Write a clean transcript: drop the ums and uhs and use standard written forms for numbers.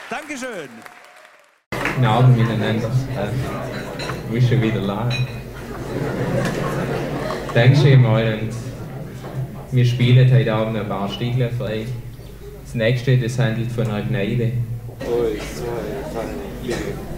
Dankeschön. Guten Abend miteinander. Du bist schon wieder live. Dankeschön mal. Und wir spielen heute Abend ein paar Stücke für euch. Das nächste, das handelt von einer Gnade. 1, 2, 3, 4.